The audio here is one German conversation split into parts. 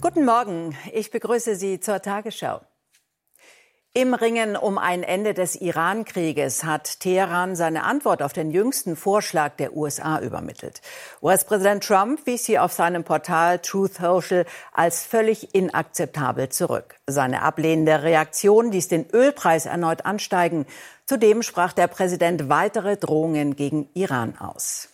Guten Morgen, ich begrüße Sie zur Tagesschau. Im Ringen um ein Ende des Iran-Krieges hat Teheran seine Antwort auf den jüngsten Vorschlag der USA übermittelt. US-Präsident Trump wies sie auf seinem Portal Truth Social als völlig inakzeptabel zurück. Seine ablehnende Reaktion ließ den Ölpreis erneut ansteigen. Zudem sprach der Präsident weitere Drohungen gegen Iran aus.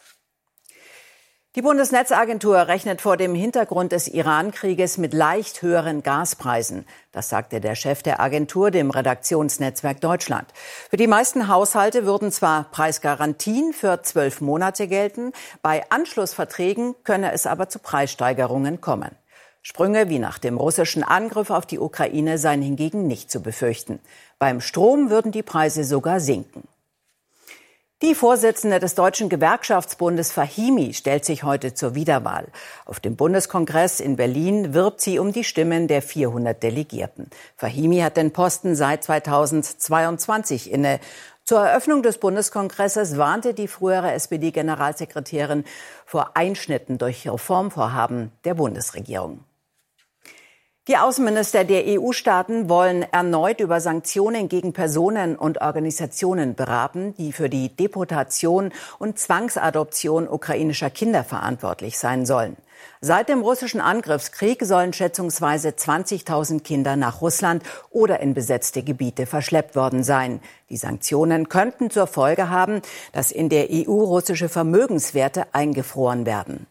Die Bundesnetzagentur rechnet vor dem Hintergrund des Iran-Krieges mit leicht höheren Gaspreisen. Das sagte der Chef der Agentur dem Redaktionsnetzwerk Deutschland. Für die meisten Haushalte würden zwar Preisgarantien für 12 Monate gelten, bei Anschlussverträgen könne es aber zu Preissteigerungen kommen. Sprünge wie nach dem russischen Angriff auf die Ukraine seien hingegen nicht zu befürchten. Beim Strom würden die Preise sogar sinken. Die Vorsitzende des Deutschen Gewerkschaftsbundes Fahimi stellt sich heute zur Wiederwahl. Auf dem Bundeskongress in Berlin wirbt sie um die Stimmen der 400 Delegierten. Fahimi hat den Posten seit 2022 inne. Zur Eröffnung des Bundeskongresses warnte die frühere SPD-Generalsekretärin vor Einschnitten durch Reformvorhaben der Bundesregierung. Die Außenminister der EU-Staaten wollen erneut über Sanktionen gegen Personen und Organisationen beraten, die für die Deportation und Zwangsadoption ukrainischer Kinder verantwortlich sein sollen. Seit dem russischen Angriffskrieg sollen schätzungsweise 20.000 Kinder nach Russland oder in besetzte Gebiete verschleppt worden sein. Die Sanktionen könnten zur Folge haben, dass in der EU russische Vermögenswerte eingefroren werden.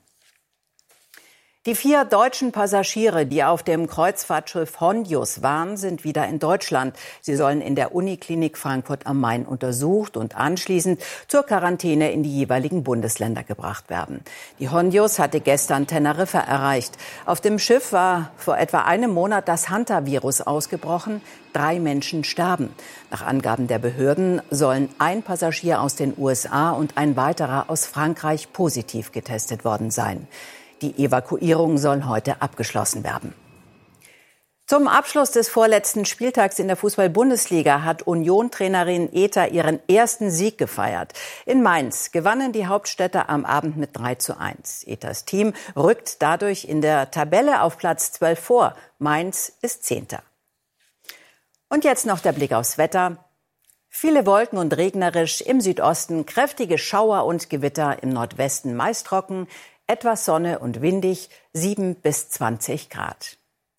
Die 4 deutschen Passagiere, die auf dem Kreuzfahrtschiff Hondius waren, sind wieder in Deutschland. Sie sollen in der Uniklinik Frankfurt am Main untersucht und anschließend zur Quarantäne in die jeweiligen Bundesländer gebracht werden. Die Hondius hatte gestern Teneriffa erreicht. Auf dem Schiff war vor etwa einem Monat das Hantavirus ausgebrochen. 3 Menschen starben. Nach Angaben der Behörden sollen ein Passagier aus den USA und ein weiterer aus Frankreich positiv getestet worden sein. Die Evakuierung soll heute abgeschlossen werden. Zum Abschluss des vorletzten Spieltags in der Fußball-Bundesliga hat Union-Trainerin Eta ihren ersten Sieg gefeiert. In Mainz gewannen die Hauptstädter am Abend mit 3:1. Etas Team rückt dadurch in der Tabelle auf Platz 12 vor. Mainz ist 10. Und jetzt noch der Blick aufs Wetter. Viele Wolken und regnerisch, im Südosten kräftige Schauer und Gewitter, im Nordwesten meist trocken, etwas Sonne und windig, 7 bis 20 Grad.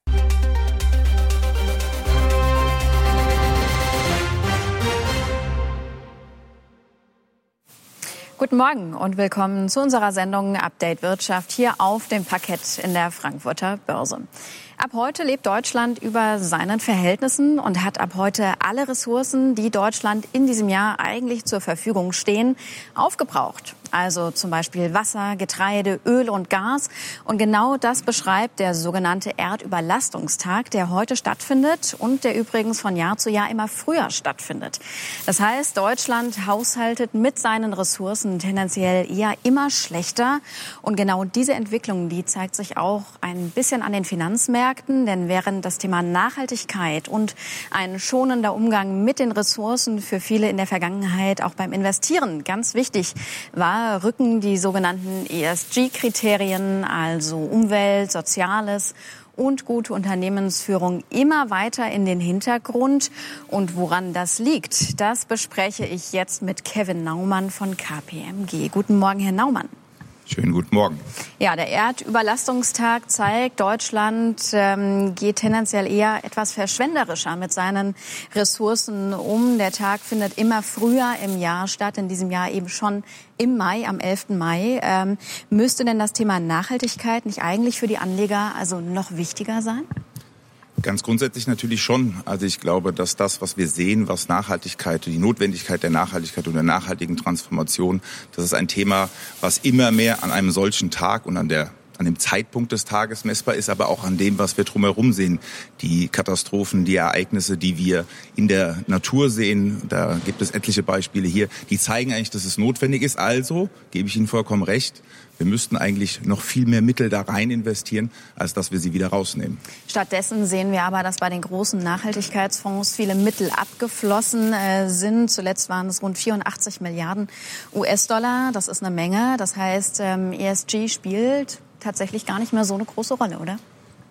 Guten Morgen und willkommen zu unserer Sendung Update Wirtschaft hier auf dem Parkett in der Frankfurter Börse. Ab heute lebt Deutschland über seinen Verhältnissen und hat ab heute alle Ressourcen, die Deutschland in diesem Jahr eigentlich zur Verfügung stehen, aufgebraucht. Also zum Beispiel Wasser, Getreide, Öl und Gas. Und genau das beschreibt der sogenannte Erdüberlastungstag, der heute stattfindet und der übrigens von Jahr zu Jahr immer früher stattfindet. Das heißt, Deutschland haushaltet mit seinen Ressourcen tendenziell eher immer schlechter. Und genau diese Entwicklung, die zeigt sich auch ein bisschen an den Finanzmärkten. Denn während das Thema Nachhaltigkeit und ein schonender Umgang mit den Ressourcen für viele in der Vergangenheit auch beim Investieren ganz wichtig war, rücken die sogenannten ESG-Kriterien, also Umwelt, Soziales und gute Unternehmensführung immer weiter in den Hintergrund. Und woran das liegt, das bespreche ich jetzt mit Kevin Naumann von KPMG. Guten Morgen, Herr Naumann. Schönen guten Morgen. Ja, der Erdüberlastungstag zeigt, Deutschland geht tendenziell eher etwas verschwenderischer mit seinen Ressourcen um. Der Tag findet immer früher im Jahr statt, in diesem Jahr eben schon im Mai, am 11. Mai. Müsste denn das Thema Nachhaltigkeit nicht eigentlich für die Anleger also noch wichtiger sein? Ganz grundsätzlich natürlich schon. Also ich glaube, dass das, was wir sehen, was Nachhaltigkeit, die Notwendigkeit der Nachhaltigkeit und der nachhaltigen Transformation, das ist ein Thema, was immer mehr an einem solchen Tag und an dem Zeitpunkt des Tages messbar ist, aber auch an dem, was wir drumherum sehen. Die Katastrophen, die Ereignisse, die wir in der Natur sehen, da gibt es etliche Beispiele hier, die zeigen eigentlich, dass es notwendig ist. Also, gebe ich Ihnen vollkommen recht, wir müssten eigentlich noch viel mehr Mittel da rein investieren, als dass wir sie wieder rausnehmen. Stattdessen sehen wir aber, dass bei den großen Nachhaltigkeitsfonds viele Mittel abgeflossen sind. Zuletzt waren es rund 84 Milliarden US-Dollar. Das ist eine Menge. Das heißt, ESG spielt tatsächlich gar nicht mehr so eine große Rolle, oder?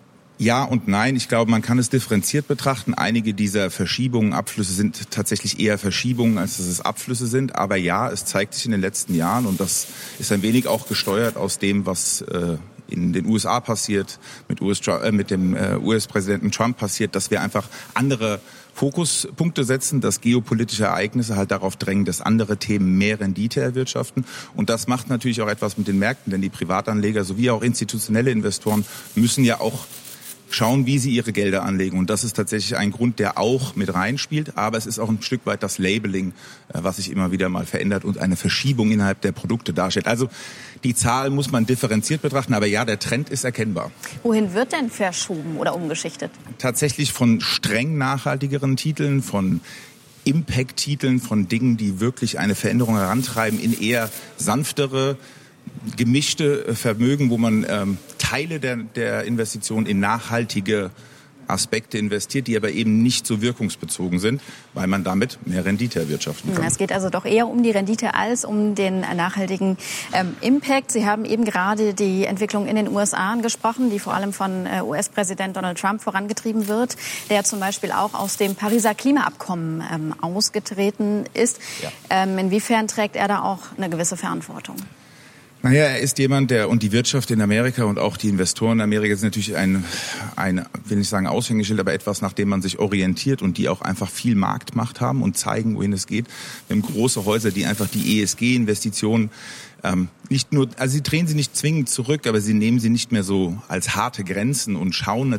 Ja und nein. Ich glaube, man kann es differenziert betrachten. Einige dieser Verschiebungen, Abflüsse sind tatsächlich eher Verschiebungen, als dass es Abflüsse sind. Aber ja, es zeigt sich in den letzten Jahren, und das ist ein wenig auch gesteuert aus dem, was in den USA passiert, mit dem US-Präsidenten Trump passiert, dass wir einfach andere Fokuspunkte setzen, dass geopolitische Ereignisse halt darauf drängen, dass andere Themen mehr Rendite erwirtschaften. Und das macht natürlich auch etwas mit den Märkten, denn die Privatanleger sowie auch institutionelle Investoren müssen ja auch schauen, wie sie ihre Gelder anlegen. Und das ist tatsächlich ein Grund, der auch mit reinspielt. Aber es ist auch ein Stück weit das Labeling, was sich immer wieder mal verändert und eine Verschiebung innerhalb der Produkte darstellt. Also die Zahl muss man differenziert betrachten. Aber ja, der Trend ist erkennbar. Wohin wird denn verschoben oder umgeschichtet? Tatsächlich von streng nachhaltigeren Titeln, von Impact-Titeln, von Dingen, die wirklich eine Veränderung herantreiben, in eher sanftere, gemischte Vermögen, wo man Teile der Investition in nachhaltige Aspekte investiert, die aber eben nicht so wirkungsbezogen sind, weil man damit mehr Rendite erwirtschaften kann. Es geht also doch eher um die Rendite als um den nachhaltigen Impact. Sie haben eben gerade die Entwicklung in den USA angesprochen, die vor allem von US-Präsident Donald Trump vorangetrieben wird, der zum Beispiel auch aus dem Pariser Klimaabkommen ausgetreten ist. Ja. Inwiefern trägt er da auch eine gewisse Verantwortung? Naja, er ist jemand, und die Wirtschaft in Amerika und auch die Investoren in Amerika sind natürlich ein will nicht sagen Aushängeschild, aber etwas, nach dem man sich orientiert und die auch einfach viel Marktmacht haben und zeigen, wohin es geht. Wir haben große Häuser, die einfach die ESG-Investitionen nicht nur, also sie drehen sie nicht zwingend zurück, aber sie nehmen sie nicht mehr so als harte Grenzen und schauen